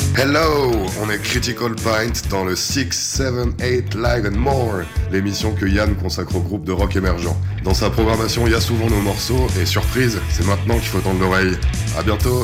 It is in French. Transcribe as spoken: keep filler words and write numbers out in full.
Hello, on est Critical Pint dans le six, seven, eight Live and More, l'émission que Yann consacre au groupe de rock émergent. Dans sa programmation, il y a souvent nos morceaux, et surprise, c'est maintenant qu'il faut tendre l'oreille. À bientôt.